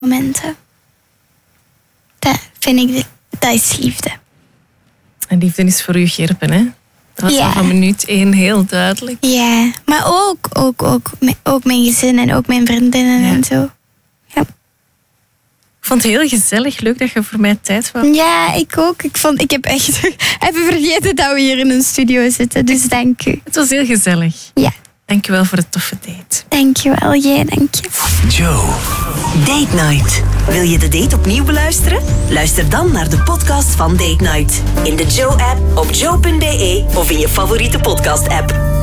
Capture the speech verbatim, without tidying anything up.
momenten. Dat vind ik, dat is liefde. En liefde is voor u Gerben, hè? Dat was Ja. al van minuut één heel duidelijk. Ja, maar ook, ook, ook, ook mijn gezin en ook mijn vriendinnen Ja. en zo. Ja. Ik vond het heel gezellig. Leuk dat je voor mij tijd was. Ja, ik ook. Ik, vond, ik heb echt even vergeten dat we hier in een studio zitten. Dus dank u. Het was heel gezellig. Ja, Dank je wel voor de toffe date. dank je wel. Jij, dank je. Joe. Date Night. Wil je de date opnieuw beluisteren? Luister dan naar de podcast van Date Night. In de Joe-app, op joe punt be of in je favoriete podcast-app.